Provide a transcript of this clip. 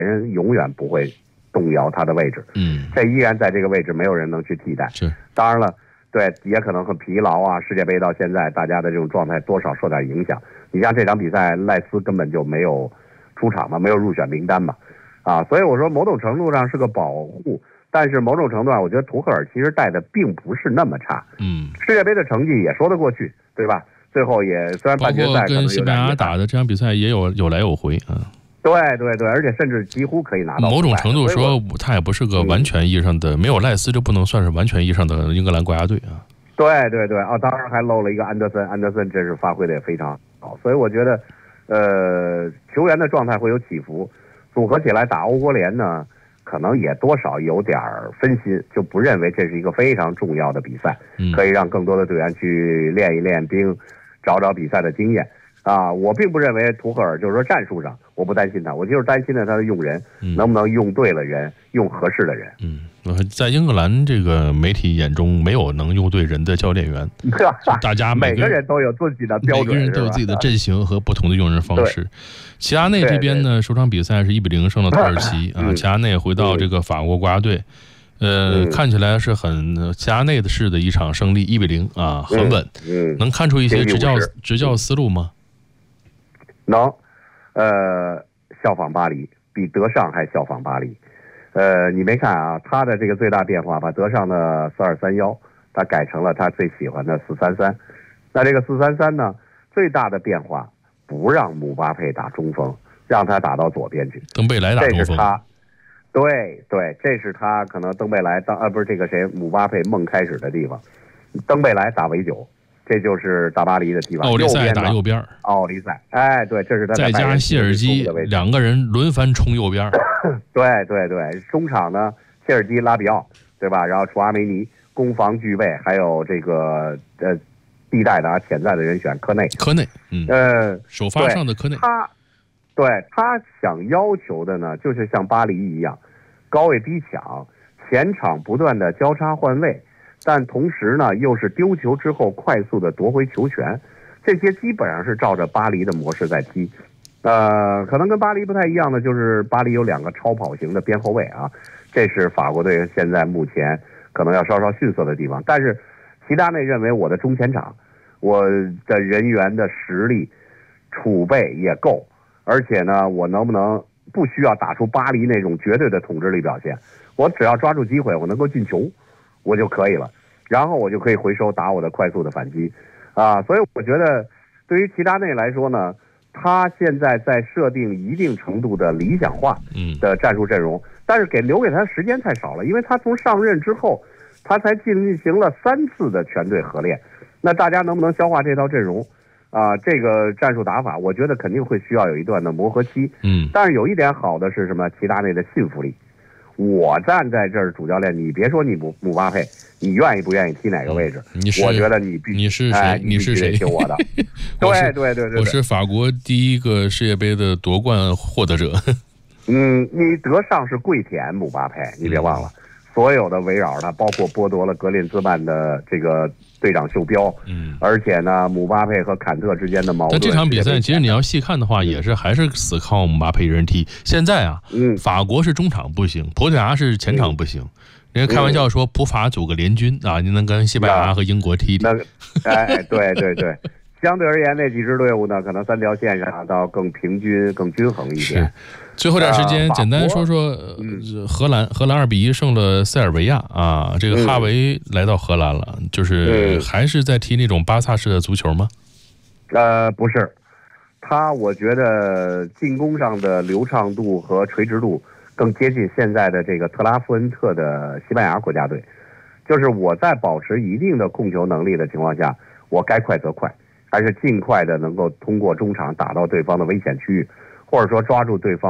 人永远不会动摇他的位置，这依然在这个位置，没有人能去替代。 是， 当然了，对，也可能很疲劳啊。世界杯到现在，大家的这种状态多少受点影响。你像这场比赛，赖斯根本就没有出场嘛，没有入选名单嘛，所以我说某种程度上是个保护，但是某种程度上，我觉得图赫尔其实带的并不是那么差。世界杯的成绩也说得过去，对吧？最后也虽然半决赛跟西班牙打的这场比赛也有来有回啊。 对对对，而且甚至几乎可以拿到。 某种程度说，他也不是个完全意义上的，没有赖斯就不能算是完全意义上的英格兰国家队啊。 对对对，当然还漏了一个安德森，这是发挥的也非常好。所以我觉得，球员的状态会有起伏，组合起来打欧国联呢，可能也多少有点分心，就不认为这是一个非常重要的比赛，可以让更多的队员去练一练兵，找比赛的经验。我并不认为图赫尔就是说战术上我不担心他，我就是担心他的用人，能不能用对了人，用合适的人。 在英格兰这个媒体眼中，没有能用对人的教练员，大家每个人都有自己的标准， 每个人都有自己的阵型和不同的用人方式。齐达内这边呢，首场比赛是1-0胜了土耳其齐达内回到这个法国国家队。看起来是很齐达内式的一场胜利，1-0很稳。能看出一些执教思路吗？ 能，效仿巴黎，比德尚还效仿巴黎。你没看啊？他的这个最大变化，把德尚的4-2-3-1，他改成了他最喜欢的4-3-3。那这个4-3-3呢，最大的变化不让姆巴佩打中锋，让他打到左边去。 登贝莱打中锋。 这是他，对对，这是他可能登贝莱不是这个谁姆巴佩梦开始的地方。登贝莱打围9。这就是大巴黎的地方， 奥利塞打右边， 奥利塞，对，这是他再加谢尔基2个人轮番冲右边， 对对对，中场呢，谢尔基、拉比奥，对吧？然后楚阿梅尼，攻防俱备，还有这个地带的潜在的人选科内， 首发上的科内， 他想要求的呢，就是像巴黎一样，高位逼抢，前场不断的交叉换位。但同时呢，又是丢球之后快速的夺回球权，这些基本上是照着巴黎的模式在踢。可能跟巴黎不太一样的就是巴黎有2个超跑型的边后卫这是法国队现在目前可能要稍稍逊色的地方。但是齐达内认为我的中前场，我的人员的实力储备也够，而且呢，我能不能不需要打出巴黎那种绝对的统治力表现，我只要抓住机会，我能够进球。我就可以了，然后我就可以回收打我的快速的反击，所以我觉得对于齐达内来说呢，他现在在设定一定程度的理想化的战术阵容，但是留给他时间太少了，因为他从上任之后，他才进行了3次的全队合练，那大家能不能消化这套阵容这个战术打法，我觉得肯定会需要有一段的磨合期。但是有一点好的是什么？齐达内的信服力。我站在这儿，主教练，你别说你姆巴佩，你愿意不愿意踢哪个位置？我觉得你是谁？ 你是谁？ 听我的。对对对对， 我是法国第1个世界杯的夺冠获得者。 你德尚是跪舔姆巴佩，你别忘了，所有的围绕他，包括剥夺了格林兹曼的这个队长袖标，而且呢，姆巴佩和坎特之间的矛盾。 但这场比赛其实你要细看的话，还是死靠姆巴佩一人踢。现在法国是中场不行，葡萄牙是前场不行。人家开玩笑说葡法组个联军你能跟西班牙和英国踢。 对对对。相对而言，那几支队伍呢，可能3条线上倒更平均、更均衡一点。 最后点时间，简单说说荷兰2-1胜了塞尔维亚这个哈维来到荷兰了，就是还是在踢那种巴萨式的足球吗？ 不是，我觉得进攻上的流畅度和垂直度更接近现在的这个特拉夫恩特的西班牙国家队。就是我在保持一定的控球能力的情况下，我该快则快。还是尽快的能够通过中场打到对方的危险区域，或者说抓住对方